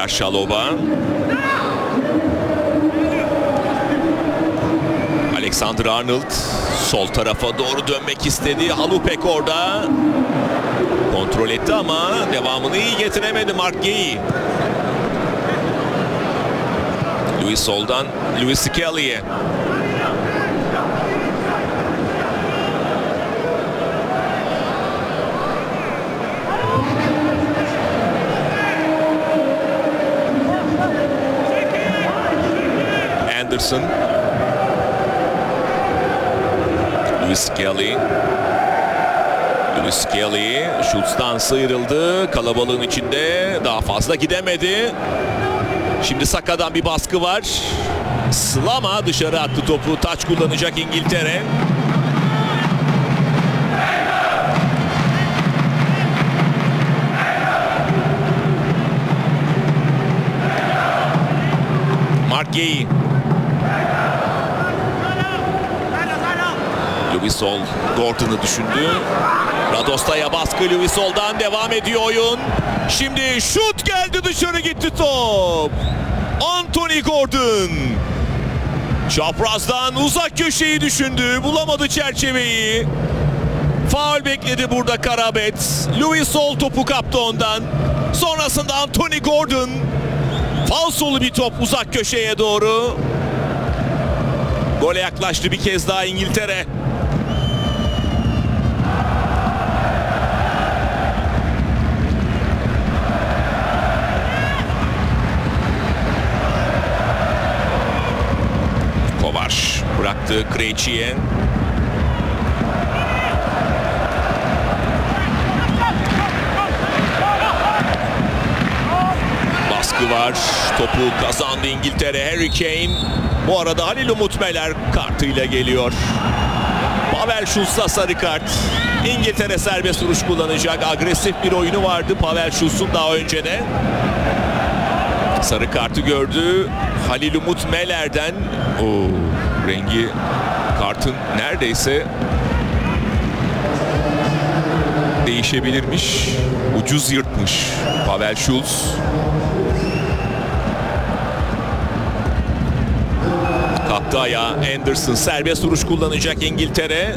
Tekrar Şalova. Alexander Arnold sol tarafa doğru dönmek istedi. Halupek orada kontrol etti ama devamını iyi getiremedi Mark Gay. Louis soldan Louis Skelly'ye. Anderson. Louis Skelly. Louis Skelly şuttan sıyrıldı. Kalabalığın içinde daha fazla gidemedi. Şimdi Saka'dan bir baskı var. Slama dışarı attı topu. Taç kullanacak İngiltere. Mark Gay. Louis Sol Gordon'u düşündü. Radosta'ya baskı. Louis Sol'dan devam ediyor oyun. Şimdi şut geldi, dışarı gitti top. Anthony Gordon. Çaprazdan uzak köşeyi düşündü. Bulamadı çerçeveyi. Faul bekledi burada Karabet. Louis Sol topu kaptı ondan. Sonrasında Anthony Gordon. Falsolu bir top uzak köşeye doğru. Gole yaklaştı bir kez daha İngiltere. Kovac bıraktı Krejci'ye. Baskı var. Topu kazandı İngiltere. Harry Kane. Bu arada Halil Umut Meler kartıyla geliyor. Pavel Schultz'a sarı kart. İngiltere serbest vuruş kullanacak. Agresif bir oyunu vardı Pavel Schultz'un daha önce de. Sarı kartı gördü Halil Umut Meler'den. Rengi kartın neredeyse değişebilirmiş. Ucuz yırtmış Pavel Schultz. Kalktı ayağa Anderson. Serbest vuruş kullanacak İngiltere.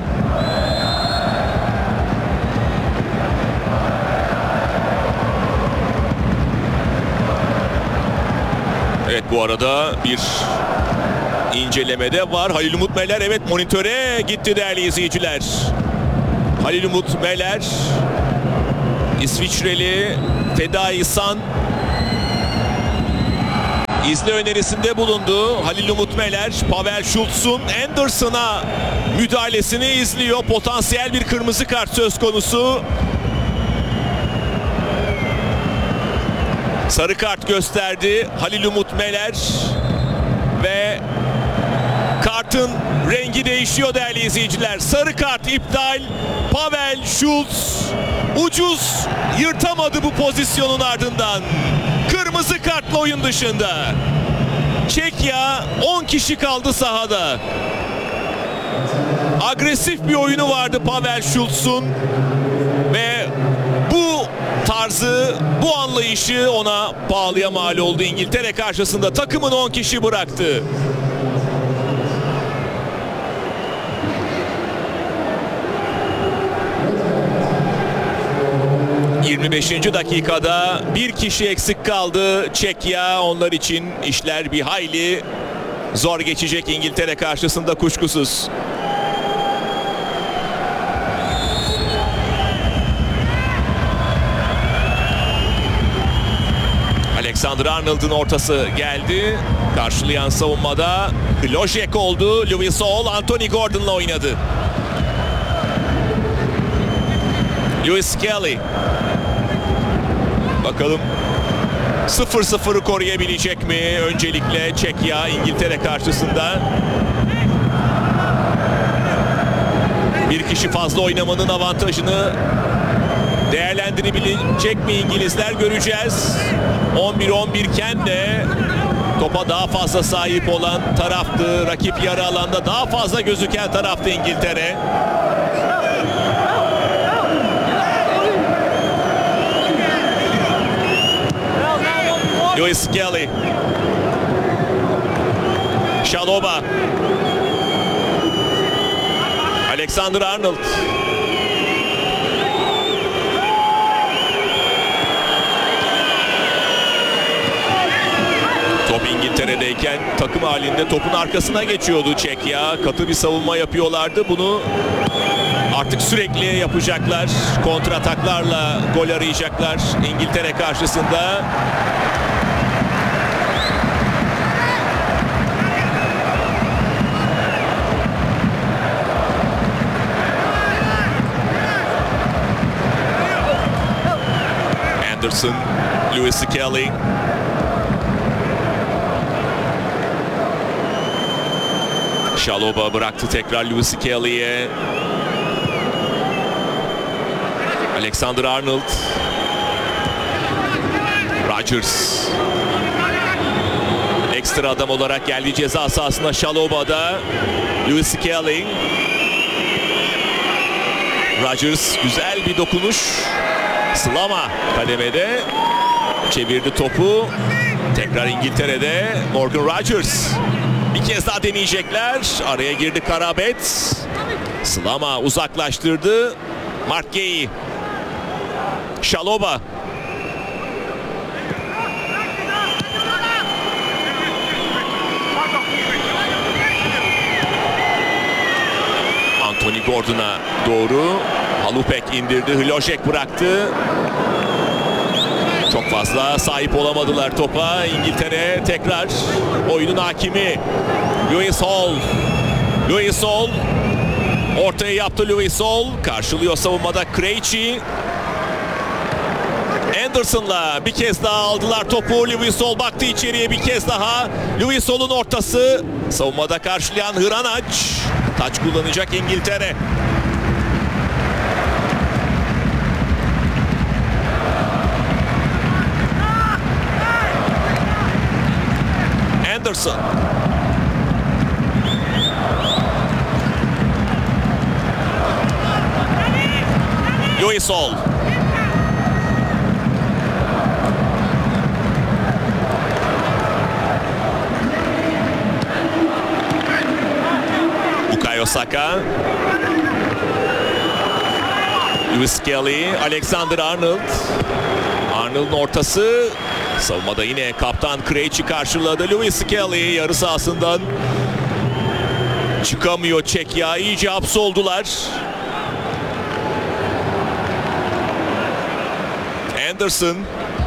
Evet, bu arada bir incelemede var. Halil Umut Meler, evet, monitöre gitti değerli izleyiciler. Halil Umut Meler, İsviçreli Fedai San izle önerisinde bulundu. Halil Umut Meler, Pavel Schultz'un Anderson'a müdahalesini izliyor. Potansiyel bir kırmızı kart söz konusu. Sarı kart gösterdi Halil Umut Meler ve kartın rengi değişiyor değerli izleyiciler. Sarı kart iptal. Pavel Schultz ucuz yırtamadı bu pozisyonun ardından. Kırmızı kartla oyun dışında. Çekya 10 kişi kaldı sahada. Agresif bir oyunu vardı Pavel Schultz'un ve bu tarzı, bu anlayışı ona pahalıya mal oldu. İngiltere karşısında takımın 10 kişi bıraktı. ...25. dakikada bir kişi eksik kaldı Çekya. Onlar için işler bir hayli zor geçecek İngiltere karşısında kuşkusuz. Alexander Arnold'un ortası geldi. Karşılayan savunmada Hlojek oldu. Louis Sol Anthony Gordon'la oynadı. Louis Skelly. Bakalım 0-0'ı koruyabilecek mi? Öncelikle Çekya İngiltere karşısında. Bir kişi fazla oynamanın avantajını değerlendirebilecek mi İngilizler, göreceğiz. 11-11 iken de topa daha fazla sahip olan taraftı. Rakip yarı alanda daha fazla gözüken taraftı İngiltere. Lewis Skelly. Chalobah. Alexander Arnold. Top İngiltere'deyken takım halinde topun arkasına geçiyordu Çekya. Katı bir savunma yapıyorlardı. Bunu artık sürekli yapacaklar. Kontrataklarla gol arayacaklar İngiltere karşısında. Anderson, Lewis Skelly. Chalobah bıraktı tekrar Lewis Skelly'ye. Alexander Arnold. Rodgers. Ekstra adam olarak geldi ceza sahasına Chalobah'da. Lewis Skelly. Rodgers güzel bir dokunuş. Slama kademede çevirdi topu. Tekrar İngiltere'de Morgan Rodgers. Bir kez daha deneyecekler. Araya girdi Karabet. Slama uzaklaştırdı. Mark Gay. Chalobah. Anthony Gordon'a doğru. Halupek indirdi. Hlojek bıraktı. Çok fazla sahip olamadılar topa. İngiltere tekrar oyunun hakimi. Lewis Hall. Lewis Hall. Ortaya yaptı Lewis Hall. Karşılıyor savunmada Krejci. Anderson'la bir kez daha aldılar topu. Lewis Hall baktı içeriye bir kez daha. Lewis Hall'un ortası. Savunmada karşılayan Hranac. Taç kullanacak İngiltere. Anderson. Lewis Hall. Bukayo Saka. Lewis Skelly. Alexander Arnold. Arnold'un ortası. Savunmada yine kaptan Krejci karşıladı. Lewis Skelly yarı sahasından çıkamıyor Çekya. İyice hapsoldular. Anderson.